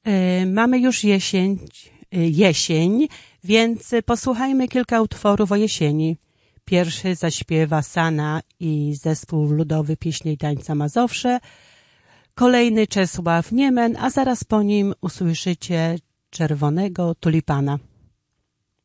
Mamy już jesień, więc posłuchajmy kilka utworów o jesieni. Pierwszy zaśpiewa Sana i zespół ludowy pieśni i tańca Mazowsze. Kolejny Czesław Niemen, a zaraz po nim usłyszycie Czerwonego tulipana.